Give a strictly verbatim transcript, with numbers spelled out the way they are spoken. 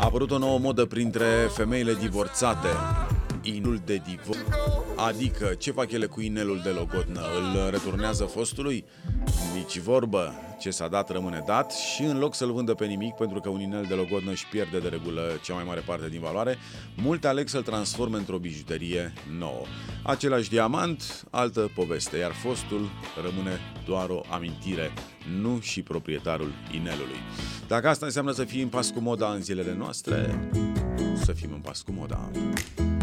A apărut o nouă modă printre femeile divorțate. Inul de divorț. Adică, ce fac ele cu inelul de logodnă? Îl returnează fostului? Nici vorbă. Ce s-a dat rămâne dat și în loc să-l vândă pe nimic, pentru că un inel de logodnă își pierde de regulă cea mai mare parte din valoare, multe aleg să-l transforme într-o bijuterie nouă. Același diamant, altă poveste, iar fostul rămâne doar o amintire, nu și proprietarul inelului. Dacă asta înseamnă să fii în pas cu moda în zilele noastre, să fim în pas cu moda.